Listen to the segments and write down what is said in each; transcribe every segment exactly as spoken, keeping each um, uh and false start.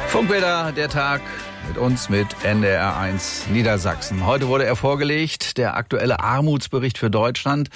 Funkbilder, der Tag mit uns, mit N D R eins Niedersachsen. Heute wurde er vorgelegt, der aktuelle Armutsbericht für Deutschland.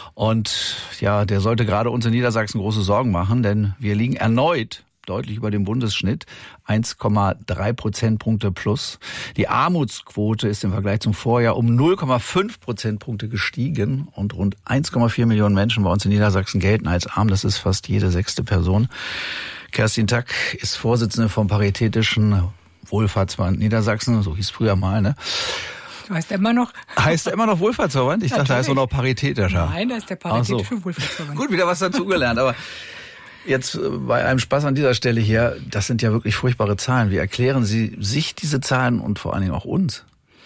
Und ja, der sollte gerade uns in Niedersachsen große Sorgen machen, denn wir liegen erneut deutlich über dem Bundesschnitt, eins Komma drei Prozentpunkte plus. Die Armutsquote ist im Vergleich zum Vorjahr um null Komma fünf Prozentpunkte gestiegen und rund eins Komma vier Millionen Menschen bei uns in Niedersachsen gelten als arm. Das ist fast jede sechste Person. Kerstin Tack ist Vorsitzende vom Paritätischen Wohlfahrtsverband Niedersachsen, so hieß es früher mal, ne? Heißt er immer noch? Heißt er immer noch Wohlfahrtsverband? Ich dachte, er ist nur noch paritätischer. Nein, das ist der Paritätische so. Wohlfahrtsverband. Gut, wieder was dazugelernt, aber jetzt bei einem Spaß an dieser Stelle hier, das sind ja wirklich furchtbare Zahlen. Wie erklären Sie sich diese Zahlen und vor allen Dingen auch uns?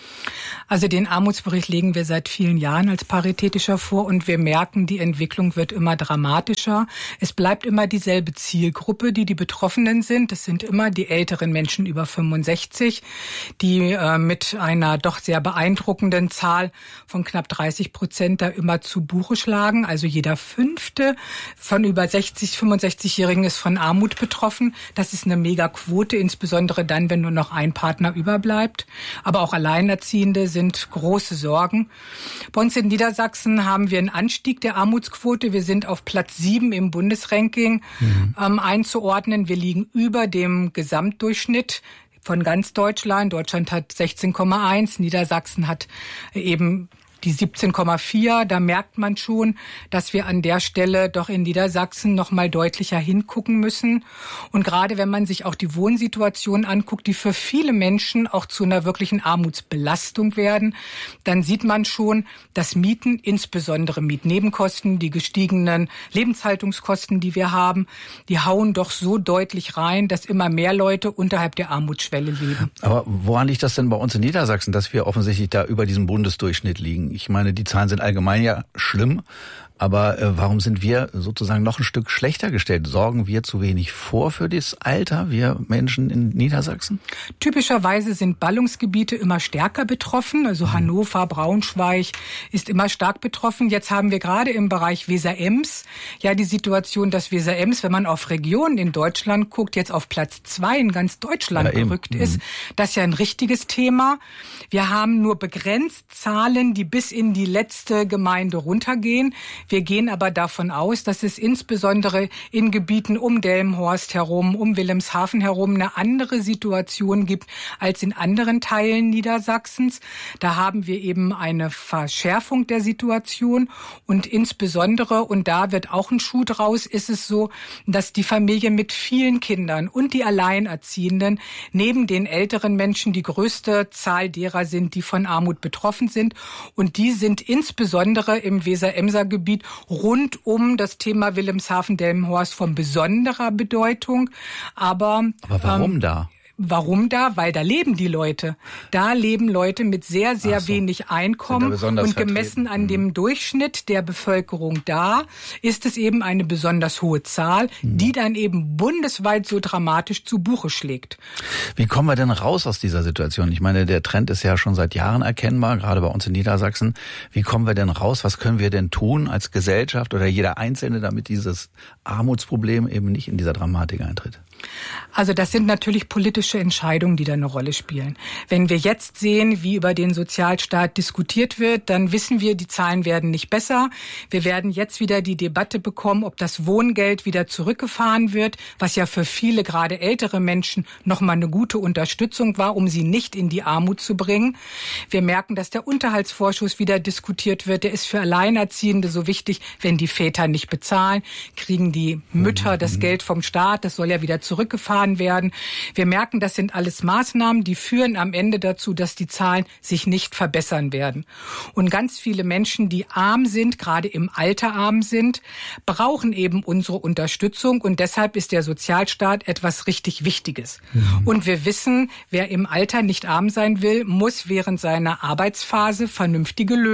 Also den Armutsbericht legen wir seit vielen Jahren als Paritätischer vor und wir merken, die Entwicklung wird immer dramatischer. Es bleibt immer dieselbe Zielgruppe, die die Betroffenen sind. Das sind immer die älteren Menschen über fünfundsechzig, die äh, mit einer doch sehr beeindruckenden Zahl von knapp dreißig Prozent da immer zu Buche schlagen. Also jeder Fünfte von über sechzig, fünfundsechzigjährigen ist von Armut betroffen. Das ist eine Megaquote, insbesondere dann, wenn nur noch ein Partner überbleibt. Aber auch Alleinerziehende sind große Sorgen. Bei uns in Niedersachsen haben wir einen Anstieg der Armutsquote. Wir sind auf Platz sieben im Bundesranking mhm. ähm, einzuordnen. Wir liegen über dem Gesamtdurchschnitt von ganz Deutschland. Deutschland hat sechzehn Komma eins, Niedersachsen hat eben die siebzehn Komma vier, da merkt man schon, dass wir an der Stelle doch in Niedersachsen noch mal deutlicher hingucken müssen. Und gerade wenn man sich auch die Wohnsituation anguckt, die für viele Menschen auch zu einer wirklichen Armutsbelastung werden, dann sieht man schon, dass Mieten, insbesondere Mietnebenkosten, die gestiegenen Lebenshaltungskosten, die wir haben, die hauen doch so deutlich rein, dass immer mehr Leute unterhalb der Armutsschwelle leben. Aber woran liegt das denn bei uns in Niedersachsen, dass wir offensichtlich da über diesem Bundesdurchschnitt liegen? Ich meine, die Zahlen sind allgemein ja schlimm, aber äh, warum sind wir sozusagen noch ein Stück schlechter gestellt? Sorgen wir zu wenig vor für das Alter, wir Menschen in Niedersachsen? Typischerweise sind Ballungsgebiete immer stärker betroffen, also mhm. Hannover, Braunschweig ist immer stark betroffen. Jetzt haben wir gerade im Bereich Weser-Ems ja die Situation, dass Weser-Ems, wenn man auf Regionen in Deutschland guckt, jetzt auf Platz zwei in ganz Deutschland ja, gerückt mhm. ist. Das ist ja ein richtiges Thema. Wir haben nur begrenzt Zahlen, die bis in die letzte Gemeinde runtergehen. Wir gehen aber davon aus, dass es insbesondere in Gebieten um Delmenhorst herum, um Wilhelmshaven herum eine andere Situation gibt als in anderen Teilen Niedersachsens. Da haben wir eben eine Verschärfung der Situation und insbesondere, und da wird auch ein Schuh draus, ist es so, dass die Familie mit vielen Kindern und die Alleinerziehenden neben den älteren Menschen die größte Zahl derer sind, die von Armut betroffen sind. Und die sind insbesondere im Weser-Emser Gebiet rund um das Thema Wilhelmshaven-Delmenhorst von besonderer Bedeutung. Aber, Aber warum ähm, da? Warum da? Weil da leben die Leute. Da leben Leute mit sehr, sehr so. wenig Einkommen. Und gemessen an dem Durchschnitt der Bevölkerung da ist es eben eine besonders hohe Zahl, mhm. die dann eben bundesweit so dramatisch zu Buche schlägt. Wie kommen wir denn raus aus dieser Situation? Ich meine, der Trend ist ja schon seit Jahren erkennbar, gerade bei uns in Niedersachsen. Wie kommen wir denn raus? Was können wir denn tun als Gesellschaft oder jeder Einzelne, damit dieses Armutsproblem eben nicht in dieser Dramatik eintritt? Also das sind natürlich politische Entscheidungen, die da eine Rolle spielen. Wenn wir jetzt sehen, wie über den Sozialstaat diskutiert wird, dann wissen wir, die Zahlen werden nicht besser. Wir werden jetzt wieder die Debatte bekommen, ob das Wohngeld wieder zurückgefahren wird, was ja für viele, gerade ältere Menschen, nochmal eine gute Unterstützung war, um sie nicht in die Armut zu bringen. Wir merken, dass der Unterhaltsvorschuss wieder diskutiert wird. Der ist für Alleinerziehende so wichtig. Wenn die Väter nicht bezahlen, kriegen die Mütter das Geld vom Staat. Das soll ja wieder zurückgefahren werden. Wir merken, das sind alles Maßnahmen, die führen am Ende dazu, dass die Zahlen sich nicht verbessern werden. Und ganz viele Menschen, die arm sind, gerade im Alter arm sind, brauchen eben unsere Unterstützung. Und deshalb ist der Sozialstaat etwas richtig Wichtiges. Mhm. Und wir wissen, wer im Alter nicht arm sein will, muss während seiner Arbeitsphase vernünftige Löhne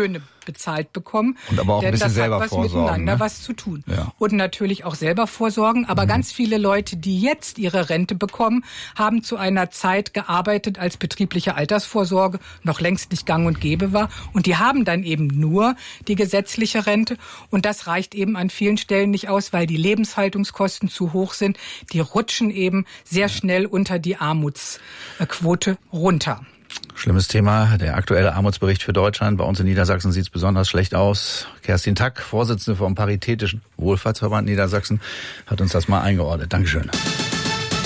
bezahlt bekommen. Und aber auch ein denn bisschen das selber hat was vorsorgen, miteinander ne? was zu tun. Ja. Und natürlich auch selber vorsorgen. Aber mhm. ganz viele Leute, die jetzt ihre Rente bekommen, haben zu einer Zeit gearbeitet, als betriebliche Altersvorsorge noch längst nicht gang und gäbe war. Und die haben dann eben nur die gesetzliche Rente. Und das reicht eben an vielen Stellen nicht aus, weil die Lebenshaltungskosten zu hoch sind. Die rutschen eben sehr schnell unter die Armutsquote runter. Schlimmes Thema, der aktuelle Armutsbericht für Deutschland. Bei uns in Niedersachsen sieht es besonders schlecht aus. Kerstin Tack, Vorsitzende vom Paritätischen Wohlfahrtsverband Niedersachsen, hat uns das mal eingeordnet. Dankeschön.